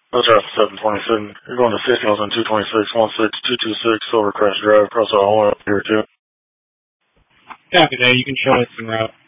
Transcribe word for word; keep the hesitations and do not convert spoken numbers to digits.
That's right, seven twenty-seven. You're going to Fifties on two twenty-six, one six two two six Silvercrest Drive, across our one here too. Copy that. You can show us en route.